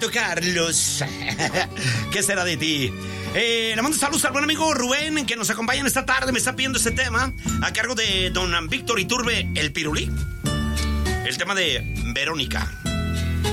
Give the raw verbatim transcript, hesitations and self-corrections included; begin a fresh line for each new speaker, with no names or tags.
Roberto Carlos. ¿Qué será de ti? Eh, le mando saludos al buen amigo Rubén, que nos acompaña en esta tarde. Me está pidiendo este tema a cargo de don Víctor Iturbe, el Pirulí. El tema de Verónica.